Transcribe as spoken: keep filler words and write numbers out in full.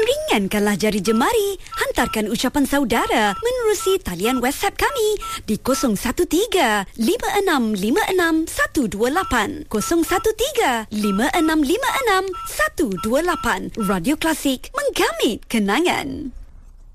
Ringankanlah jari jemari. Hantarkan ucapan saudara menerusi talian WhatsApp kami di kosong satu tiga lima enam lima enam satu dua lapan kosong satu tiga lima enam lima enam satu dua lapan. Radio Klasik, menggamit kenangan.